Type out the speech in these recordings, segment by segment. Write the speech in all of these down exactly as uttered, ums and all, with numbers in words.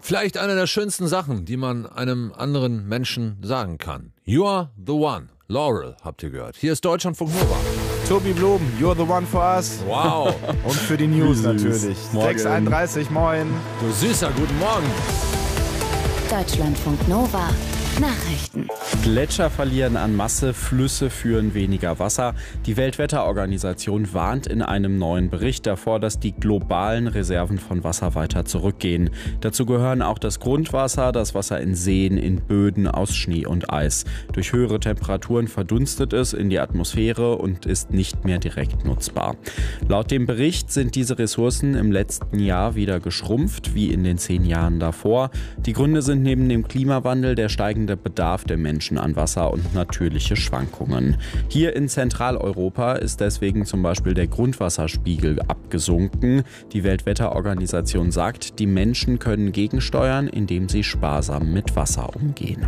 Vielleicht eine der schönsten Sachen, die man einem anderen Menschen sagen kann. You are the one. Laurel, habt ihr gehört. Hier ist Deutschlandfunk Nova. Tobi Blum, you're the one for us. Wow. Und für die News natürlich. Morgen. sechs Uhr einunddreißig, moin. Du Süßer, guten Morgen. Deutschlandfunk Nova. Nachrichten. Gletscher verlieren an Masse, Flüsse führen weniger Wasser. Die Weltwetterorganisation warnt in einem neuen Bericht davor, dass die globalen Reserven von Wasser weiter zurückgehen. Dazu gehören auch das Grundwasser, das Wasser in Seen, in Böden aus Schnee und Eis. Durch höhere Temperaturen verdunstet es in die Atmosphäre und ist nicht mehr direkt nutzbar. Laut dem Bericht sind diese Ressourcen im letzten Jahr wieder geschrumpft, wie in den zehn Jahren davor. Die Gründe sind neben dem Klimawandel der steigende Bedarf der Menschen an Wasser und natürliche Schwankungen. Hier in Zentraleuropa ist deswegen zum Beispiel der Grundwasserspiegel abgesunken. Die Weltwetterorganisation sagt, die Menschen können gegensteuern, indem sie sparsam mit Wasser umgehen.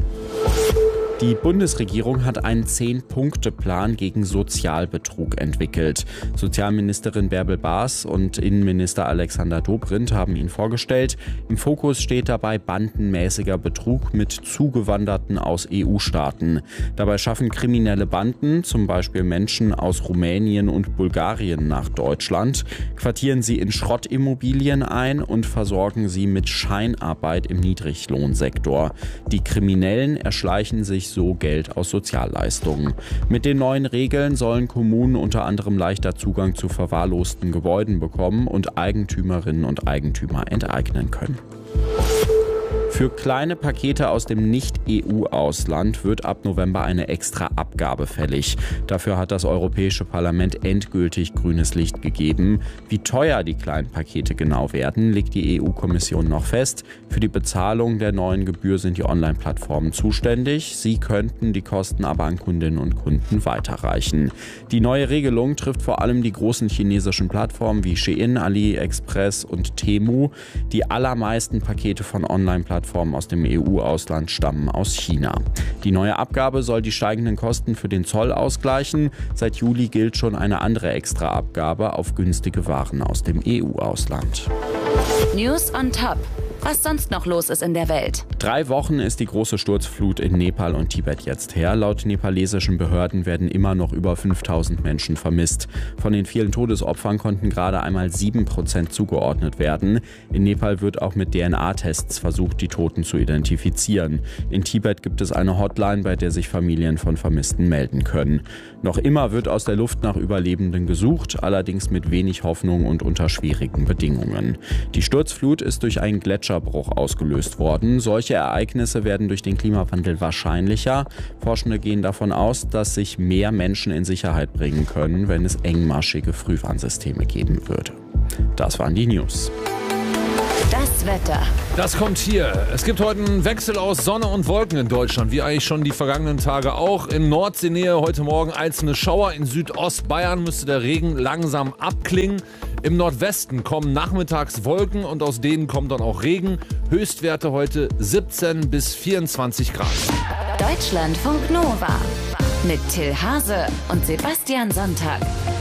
Die Bundesregierung hat einen Zehn-Punkte-Plan gegen Sozialbetrug entwickelt. Sozialministerin Bärbel Baas und Innenminister Alexander Dobrindt haben ihn vorgestellt. Im Fokus steht dabei bandenmäßiger Betrug mit Zugewanderten aus E U-Staaten. Dabei schaffen kriminelle Banden, zum Beispiel Menschen aus Rumänien und Bulgarien, nach Deutschland, quartieren sie in Schrottimmobilien ein und versorgen sie mit Scheinarbeit im Niedriglohnsektor. Die Kriminellen erschleichen sich so Geld aus Sozialleistungen. Mit den neuen Regeln sollen Kommunen unter anderem leichter Zugang zu verwahrlosten Gebäuden bekommen und Eigentümerinnen und Eigentümer enteignen können. Für kleine Pakete aus dem Nicht-E U-Ausland wird ab November eine extra Abgabe fällig. Dafür hat das Europäische Parlament endgültig grünes Licht gegeben. Wie teuer die kleinen Pakete genau werden, legt die E U-Kommission noch fest. Für die Bezahlung der neuen Gebühr sind die Online-Plattformen zuständig. Sie könnten die Kosten aber an Kundinnen und Kunden weiterreichen. Die neue Regelung trifft vor allem die großen chinesischen Plattformen wie Shein, AliExpress und Temu. Die allermeisten Pakete von Online-Plattformen aus dem E U-Ausland stammen aus China. Die neue Abgabe soll die steigenden Kosten für den Zoll ausgleichen. Seit Juli gilt schon eine andere Extraabgabe auf günstige Waren aus dem E U-Ausland. News on Top. Was sonst noch los ist in der Welt. Drei Wochen ist die große Sturzflut in Nepal und Tibet jetzt her. Laut nepalesischen Behörden werden immer noch über fünftausend Menschen vermisst. Von den vielen Todesopfern konnten gerade einmal sieben Prozent zugeordnet werden. In Nepal wird auch mit D N A-Tests versucht, die Toten zu identifizieren. In Tibet gibt es eine Hotline, bei der sich Familien von Vermissten melden können. Noch immer wird aus der Luft nach Überlebenden gesucht, allerdings mit wenig Hoffnung und unter schwierigen Bedingungen. Die Sturzflut ist durch einen Gletscherbruch ausgelöst worden. Solche Ereignisse werden durch den Klimawandel wahrscheinlicher. Forschende gehen davon aus, dass sich mehr Menschen in Sicherheit bringen können, wenn es engmaschige Frühwarnsysteme geben würde. Das waren die News. Das Wetter. Das kommt hier. Es gibt heute einen Wechsel aus Sonne und Wolken in Deutschland, wie eigentlich schon die vergangenen Tage auch. In Nordseenähe heute Morgen einzelne Schauer. In Südostbayern müsste der Regen langsam abklingen. Im Nordwesten kommen nachmittags Wolken und aus denen kommt dann auch Regen. Höchstwerte heute siebzehn bis vierundzwanzig Grad. Deutschlandfunk Nova. Mit Till Hase und Sebastian Sonntag.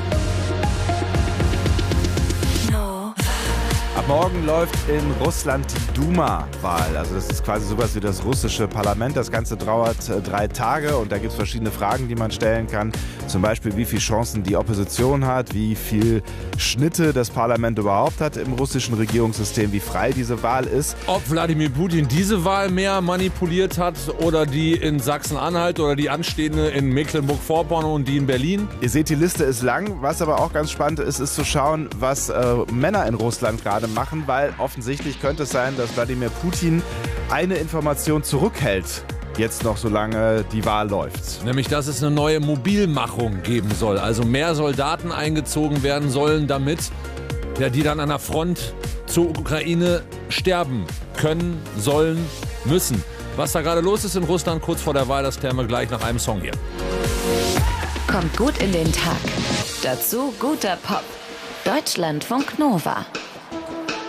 Ab morgen läuft in Russland die Duma-Wahl. Also das ist quasi sowas wie das russische Parlament. Das Ganze dauert äh, drei Tage und da gibt es verschiedene Fragen, die man stellen kann. Zum Beispiel, wie viele Chancen die Opposition hat, wie viel Schnitte das Parlament überhaupt hat im russischen Regierungssystem, wie frei diese Wahl ist. Ob Wladimir Putin diese Wahl mehr manipuliert hat oder die in Sachsen-Anhalt oder die anstehende in Mecklenburg-Vorpommern und die in Berlin. Ihr seht, die Liste ist lang. Was aber auch ganz spannend ist, ist zu schauen, was äh, Männer in Russland gerade machen, weil offensichtlich könnte es sein, dass Wladimir Putin eine Information zurückhält, jetzt noch solange die Wahl läuft. Nämlich, dass es eine neue Mobilmachung geben soll. Also mehr Soldaten eingezogen werden sollen, damit ja, die dann an der Front zur Ukraine sterben können, sollen, müssen. Was da gerade los ist in Russland kurz vor der Wahl, das klären wir gleich nach einem Song hier. Kommt gut in den Tag. Dazu guter Pop. Deutschlandfunk Nova.